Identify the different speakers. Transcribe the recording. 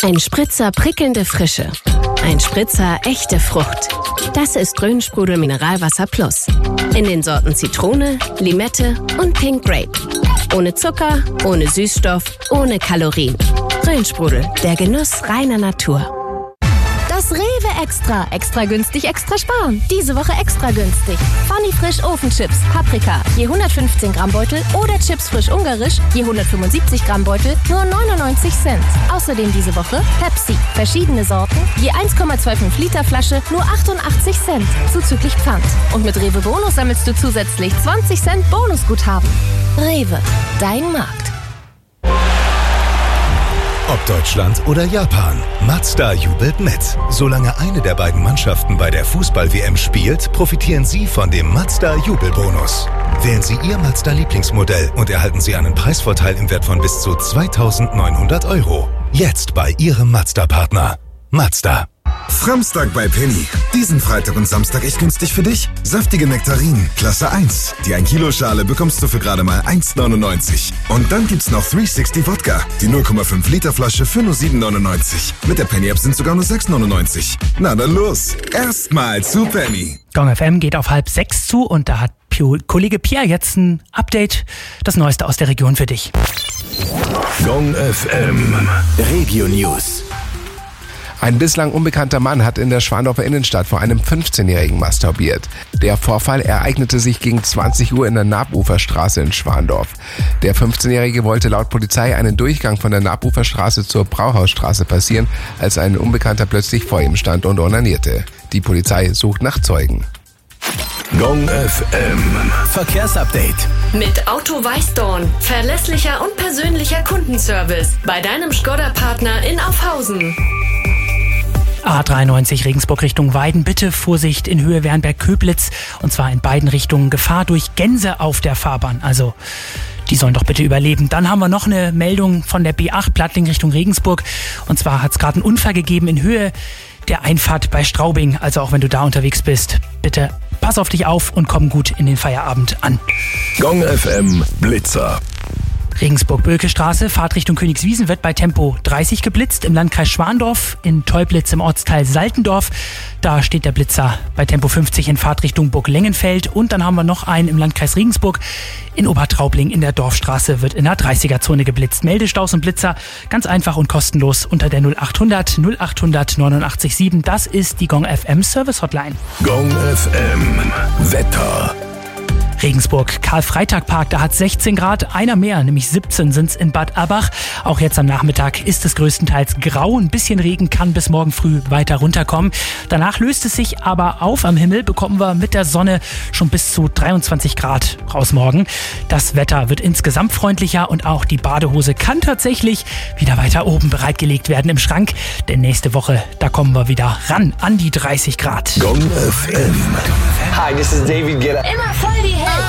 Speaker 1: Ein Spritzer prickelnde Frische. Ein Spritzer echte Frucht. Das ist Rhön-Sprudel Mineralwasser Plus. In den Sorten Zitrone, Limette und Pink Grape. Ohne Zucker, ohne Süßstoff, ohne Kalorien. Rhön-Sprudel, der Genuss reiner Natur.
Speaker 2: Das Rewe Extra. Extra günstig, extra sparen. Diese Woche extra günstig. Funny Frisch Ofenchips, Paprika, je 115 Gramm Beutel oder Chips frisch ungarisch, je 175 Gramm Beutel, nur 99 Cent. Außerdem diese Woche Pepsi, verschiedene Sorten, je 1,25 Liter Flasche, nur 88 Cent, zuzüglich Pfand. Und mit Rewe Bonus sammelst du zusätzlich 20 Cent Bonusguthaben. Rewe, dein Markt.
Speaker 3: Ob Deutschland oder Japan, Mazda jubelt mit. Solange eine der beiden Mannschaften bei der Fußball-WM spielt, profitieren Sie von dem Mazda-Jubelbonus. Wählen Sie Ihr Mazda-Lieblingsmodell und erhalten Sie einen Preisvorteil im Wert von bis zu 2.900 €. Jetzt bei Ihrem Mazda-Partner. Mazda.
Speaker 4: Samstag bei Penny. Diesen Freitag und Samstag echt günstig für dich. Saftige Nektarinen, Klasse 1. Die 1 Kilo Schale bekommst du für gerade mal 1,99. Und dann gibt's noch 360 Wodka. Die 0,5 Liter Flasche für nur 7,99. Mit der Penny App sind sogar nur 6,99. Na dann los. Erstmal zu Penny.
Speaker 5: Gong FM geht auf 5:30 zu und da hat Kollege Pierre jetzt ein Update, das Neueste aus der Region für dich.
Speaker 6: Gong FM Regio News. Ein bislang unbekannter Mann hat in der Schwandorfer Innenstadt vor einem 15-Jährigen masturbiert. Der Vorfall ereignete sich gegen 20 Uhr in der Nabuferstraße in Schwandorf. Der 15-Jährige wollte laut Polizei einen Durchgang von der Nabuferstraße zur Brauhausstraße passieren, als ein Unbekannter plötzlich vor ihm stand und onanierte. Die Polizei sucht nach Zeugen.
Speaker 7: Gong FM Verkehrsupdate.
Speaker 1: Mit Auto Weißdorn. Verlässlicher und persönlicher Kundenservice. Bei deinem Škoda-Partner in Aufhausen.
Speaker 5: A93 Regensburg Richtung Weiden. Bitte Vorsicht in Höhe Wernberg-Köblitz. Und zwar in beiden Richtungen. Gefahr durch Gänse auf der Fahrbahn. Also, die sollen doch bitte überleben. Dann haben wir noch eine Meldung von der B8 Plattling Richtung Regensburg. Und zwar hat es gerade einen Unfall gegeben in Höhe der Einfahrt bei Straubing. Also auch wenn du da unterwegs bist, bitte pass auf dich auf und komm gut in den Feierabend an.
Speaker 7: Gong FM Blitzer.
Speaker 5: Regensburg-Bölke-Straße, Fahrt Richtung Königswiesen wird bei Tempo 30 geblitzt. Im Landkreis Schwandorf, in Teublitz im Ortsteil Saltendorf. Da steht der Blitzer bei Tempo 50 in Fahrt Richtung Burg-Lengenfeld. Und dann haben wir noch einen im Landkreis Regensburg. In Obertraubling in der Dorfstraße wird in der 30er-Zone geblitzt. Meldestaus und Blitzer ganz einfach und kostenlos unter der 0800 0800 89 7. Das ist die Gong FM Service Hotline.
Speaker 7: Gong FM Wetter.
Speaker 5: Regensburg, Karl-Freitag-Park, da hat 16 Grad, einer mehr, nämlich 17 sind's in Bad Abbach. Auch jetzt am Nachmittag ist es größtenteils grau, ein bisschen Regen kann bis morgen früh weiter runterkommen. Danach löst es sich aber auf, am Himmel bekommen wir mit der Sonne schon bis zu 23 Grad raus morgen. Das Wetter wird insgesamt freundlicher und auch die Badehose kann tatsächlich wieder weiter oben bereitgelegt werden im Schrank. Denn nächste Woche, da kommen wir wieder ran an die 30 Grad.
Speaker 7: Gong FM.
Speaker 8: Hi, this is David Guetta.
Speaker 2: Immer voll